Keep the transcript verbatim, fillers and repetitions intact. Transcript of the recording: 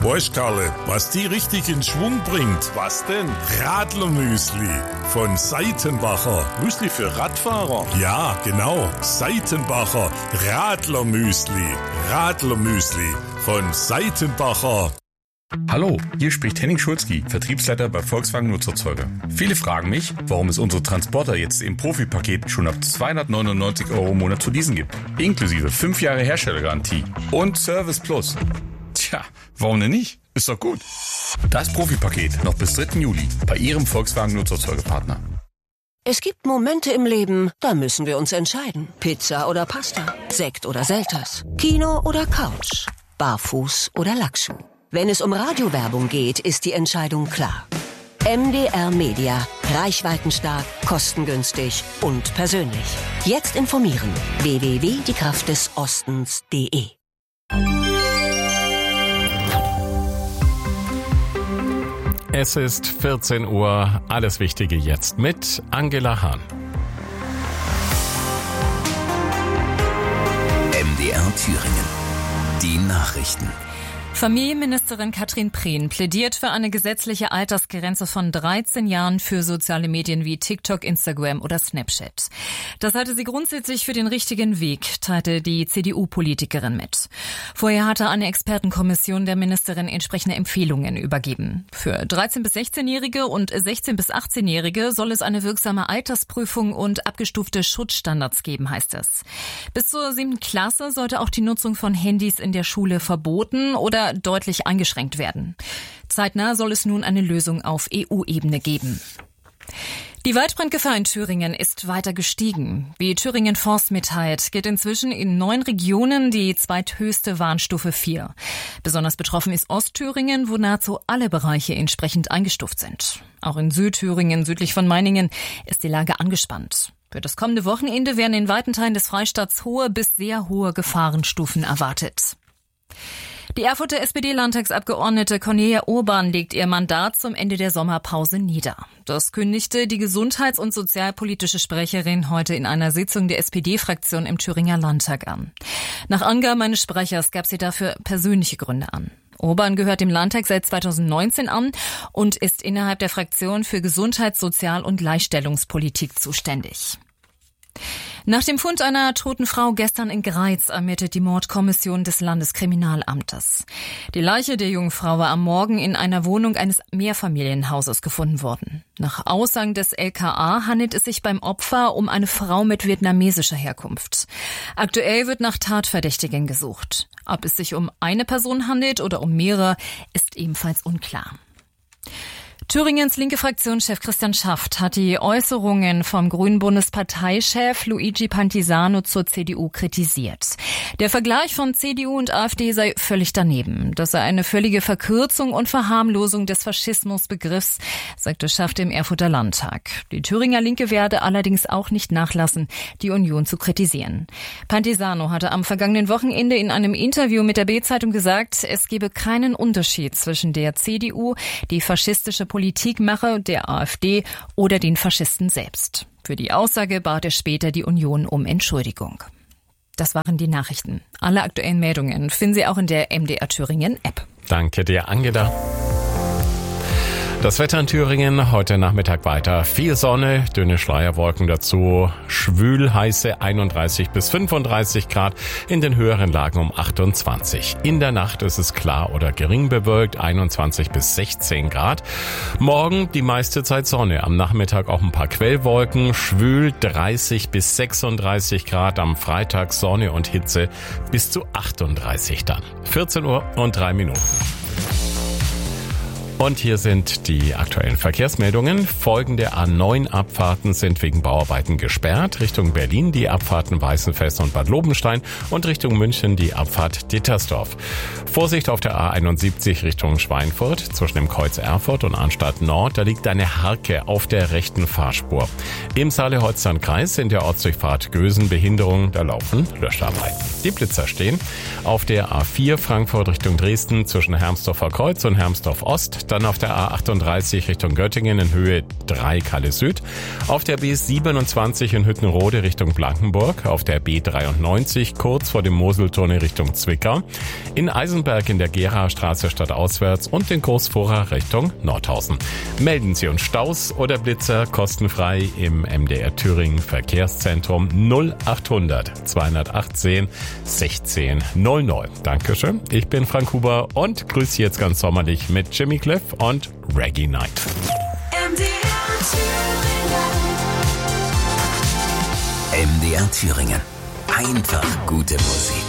Weißt, Karle, was die richtig in Schwung bringt? Was denn? Radlermüsli von Seitenbacher. Müsli für Radfahrer? Ja, genau. Seitenbacher Radlermüsli. Radlermüsli von Seitenbacher. Hallo, hier spricht Henning Schulzki, Vertriebsleiter bei Volkswagen Nutzerzeuger. Viele fragen mich, warum es unsere Transporter jetzt im Profipaket schon ab zweihundertneunundneunzig Euro im Monat zu leasen gibt. Inklusive fünf Jahre Herstellergarantie und Service Plus. Tja, warum denn nicht? Ist doch gut. Das Profipaket noch bis dritten Juli bei Ihrem Volkswagen Nutzerzeugerpartner. Es gibt Momente im Leben, da müssen wir uns entscheiden. Pizza oder Pasta, Sekt oder Selters, Kino oder Couch, Barfuß oder Lackschuh. Wenn es um Radiowerbung geht, ist die Entscheidung klar. M D R Media. Reichweitenstark, kostengünstig und persönlich. Jetzt informieren. w w w punkt die kraft des ostens punkt de. Es ist vierzehn Uhr. Alles Wichtige jetzt mit Angela Hahn. M D R Thüringen. Die Nachrichten. Familienministerin Katrin Prehn plädiert für eine gesetzliche Altersgrenze von dreizehn Jahren für soziale Medien wie TikTok, Instagram oder Snapchat. Das halte sie grundsätzlich für den richtigen Weg, teilte die C D U-Politikerin mit. Vorher hatte eine Expertenkommission der Ministerin entsprechende Empfehlungen übergeben. Für dreizehn- bis sechzehnjährige und sechzehn- bis achtzehnjährige soll es eine wirksame Altersprüfung und abgestufte Schutzstandards geben, heißt es. Bis zur siebten Klasse sollte auch die Nutzung von Handys in der Schule verboten oder deutlich eingeschränkt werden. Zeitnah soll es nun eine Lösung auf E U-Ebene geben. Die Waldbrandgefahr in Thüringen ist weiter gestiegen. Wie Thüringen Forst mitteilt, gilt inzwischen in neun Regionen die zweithöchste Warnstufe vier. Besonders betroffen ist Ostthüringen, wo nahezu alle Bereiche entsprechend eingestuft sind. Auch in Südthüringen, südlich von Meiningen, ist die Lage angespannt. Für das kommende Wochenende werden in weiten Teilen des Freistaats hohe bis sehr hohe Gefahrenstufen erwartet. Die Erfurter S P D-Landtagsabgeordnete Cornelia Urban legt ihr Mandat zum Ende der Sommerpause nieder. Das kündigte die gesundheits- und sozialpolitische Sprecherin heute in einer Sitzung der S P D-Fraktion im Thüringer Landtag an. Nach Angaben eines Sprechers gab sie dafür persönliche Gründe an. Urban gehört dem Landtag seit zweitausendneunzehn an und ist innerhalb der Fraktion für Gesundheits-, Sozial- und Gleichstellungspolitik zuständig. Nach dem Fund einer toten Frau gestern in Greiz ermittelt die Mordkommission des Landeskriminalamtes. Die Leiche der jungen Frau war am Morgen in einer Wohnung eines Mehrfamilienhauses gefunden worden. Nach Aussagen des L K A handelt es sich beim Opfer um eine Frau mit vietnamesischer Herkunft. Aktuell wird nach Tatverdächtigen gesucht. Ob es sich um eine Person handelt oder um mehrere, ist ebenfalls unklar. Thüringens linke Fraktionschef Christian Schaft hat die Äußerungen vom grünen Bundesparteichef Luigi Pantisano zur C D U kritisiert. Der Vergleich von C D U und AfD sei völlig daneben. Das sei eine völlige Verkürzung und Verharmlosung des Faschismusbegriffs, sagte Schaft im Erfurter Landtag. Die Thüringer Linke werde allerdings auch nicht nachlassen, die Union zu kritisieren. Pantisano hatte am vergangenen Wochenende in einem Interview mit der Bild-Zeitung gesagt, es gebe keinen Unterschied zwischen der C D U, die faschistische Politik mache, der AfD oder den Faschisten selbst. Für die Aussage bat er später die Union um Entschuldigung. Das waren die Nachrichten. Alle aktuellen Meldungen finden Sie auch in der M D R Thüringen App. Danke dir, Angela. Das Wetter in Thüringen heute Nachmittag weiter. Viel Sonne, dünne Schleierwolken dazu, schwül heiße einunddreißig bis fünfunddreißig Grad, in den höheren Lagen um achtundzwanzig. In der Nacht ist es klar oder gering bewölkt, einundzwanzig bis sechzehn Grad. Morgen die meiste Zeit Sonne, am Nachmittag auch ein paar Quellwolken, schwül dreißig bis sechsunddreißig Grad, am Freitag Sonne und Hitze bis zu achtunddreißig dann. vierzehn Uhr und drei Minuten. Und hier sind die aktuellen Verkehrsmeldungen. Folgende A neun Abfahrten sind wegen Bauarbeiten gesperrt. Richtung Berlin die Abfahrten Weißenfels und Bad Lobenstein und Richtung München die Abfahrt Dittersdorf. Vorsicht auf der A einundsiebzig Richtung Schweinfurt zwischen dem Kreuz Erfurt und Arnstadt Nord. Da liegt eine Harke auf der rechten Fahrspur. Im Saale-Holstein-Kreis in der Ortsdurchfahrt Gösen Behinderung, da laufen Löscharbeiten. Die Blitzer stehen auf der A vier Frankfurt Richtung Dresden zwischen Hermsdorfer Kreuz und Hermsdorf Ost. Dann auf der A achtunddreißig Richtung Göttingen in Höhe drei Kalle Süd. Auf der B siebenundzwanzig in Hüttenrode Richtung Blankenburg. Auf der B dreiundneunzig kurz vor dem Moseltunnel Richtung Zwickau. In Eisenberg in der Geraer Straße stadtauswärts und in Großfurra Richtung Nordhausen. Melden Sie uns Staus oder Blitzer kostenfrei im M D R Thüringen Verkehrszentrum null achthundert zweihundertachtzehn sechzehn null null. Dankeschön. Ich bin Frank Huber und grüße Sie jetzt ganz sommerlich mit Jimmy Cliff und Reggae Night. M D R Thüringen. M D R Thüringen. Einfach gute Musik.